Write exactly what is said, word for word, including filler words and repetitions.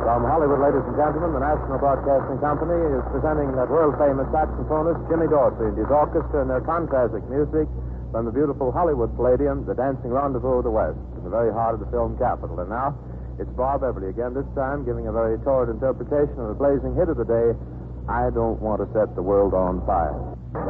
From Hollywood, ladies and gentlemen, the National Broadcasting Company is presenting that world-famous saxophonist, Jimmy Dorsey, and his orchestra and their contrastic music from the beautiful Hollywood Palladium, the dancing rendezvous of the West, in the very heart of the film capital. And now, it's Bob Everly again, this time giving a very torrid interpretation of the blazing hit of the day, I Don't Want to Set the World on Fire.